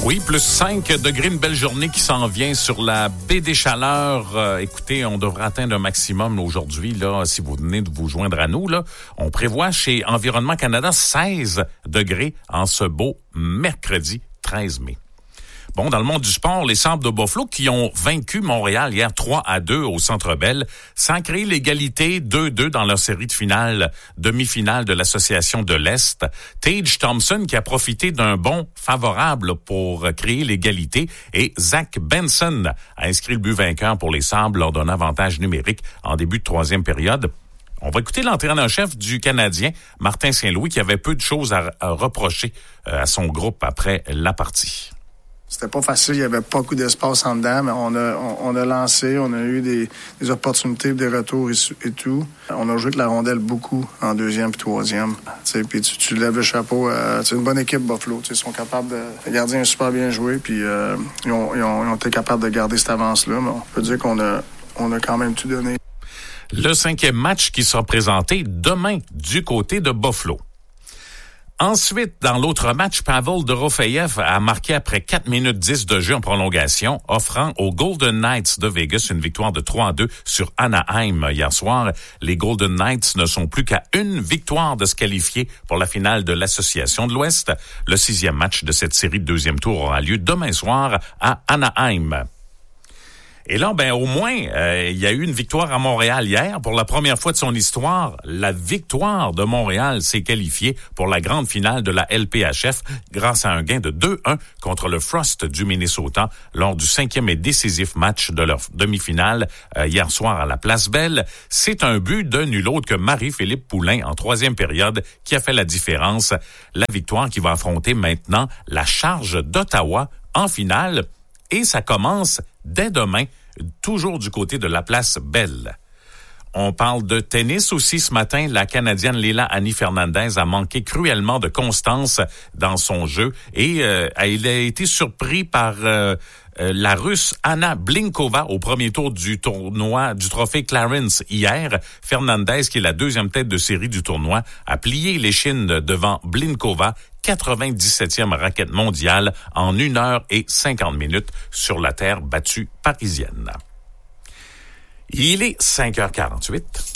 Oui, plus 5 degrés, une belle journée qui s'en vient sur la baie des Chaleurs. Écoutez, on devrait atteindre un maximum aujourd'hui, là, si vous venez de vous joindre à nous, là. On prévoit chez Environnement Canada 16 degrés en ce beau mercredi 13 mai. Bon, dans le monde du sport, les Sabres de Buffalo qui ont vaincu Montréal hier 3-2 au Centre Bell, sans créer l'égalité 2-2 dans leur série de finale, demi-finale de l'Association de l'Est. Tage Thompson qui a profité d'un bond favorable pour créer l'égalité et Zach Benson a inscrit le but vainqueur pour les Sabres lors d'un avantage numérique en début de troisième période. On va écouter l'entraîneur-chef du Canadien, Martin Saint-Louis, qui avait peu de choses à reprocher à son groupe après la partie. C'était pas facile, il y avait pas beaucoup d'espace en dedans, mais on a lancé, on a eu des opportunités, des retours et tout. On a joué avec la rondelle beaucoup en deuxième puis troisième. Puis tu lèves le chapeau. C'est une bonne équipe, Buffalo. Ils sont capables de... Les gardiens ont super bien joué, puis ils ont été capables de garder cette avance-là. Mais on peut dire qu'on a quand même tout donné. Le 5e match qui sera présenté demain du côté de Buffalo. Ensuite, dans l'autre match, Pavel Dorofeyev a marqué après 4 minutes 10 de jeu en prolongation, offrant aux Golden Knights de Vegas une victoire de 3-2 sur Anaheim hier soir. Les Golden Knights ne sont plus qu'à une victoire de se qualifier pour la finale de l'Association de l'Ouest. Le 6e match de cette série de deuxième tour aura lieu demain soir à Anaheim. Et là, au moins, il y a eu une victoire à Montréal hier. Pour la première fois de son histoire, la victoire de Montréal s'est qualifiée pour la grande finale de la LPHF grâce à un gain de 2-1 contre le Frost du Minnesota lors du 5e et décisif match de leur demi-finale hier soir à la Place Belle. C'est un but de nul autre que Marie-Philippe Poulin en troisième période qui a fait la différence. La victoire qui va affronter maintenant la Charge d'Ottawa en finale. Et ça commence dès demain, toujours du côté de la Place Belle. On parle de tennis aussi ce matin. La Canadienne Leila Annie Fernandez a manqué cruellement de constance dans son jeu et il a été surpris par la Russe Anna Blinkova au premier tour du tournoi du trophée Clarence hier. Fernandez, qui est la deuxième tête de série du tournoi, a plié l'échine devant Blinkova, 97e raquette mondiale en 1 heure et 50 minutes sur la terre battue parisienne. Il est 5h48.